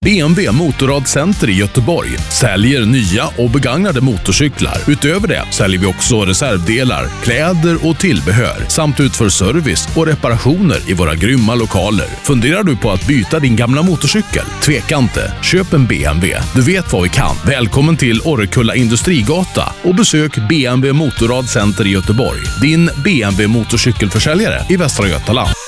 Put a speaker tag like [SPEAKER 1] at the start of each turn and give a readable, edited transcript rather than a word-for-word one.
[SPEAKER 1] BMW Motorrad Center i Göteborg säljer nya och begagnade motorcyklar. Utöver det säljer vi också reservdelar, kläder och tillbehör samt utför service och reparationer i våra grymma lokaler. Funderar du på att byta din gamla motorcykel? Tveka inte, köp en BMW. Du vet vad vi kan. Välkommen till Orrekulla Industrigata och besök BMW Motorrad Center i Göteborg. Din BMW motorcykelförsäljare i Västra Götaland.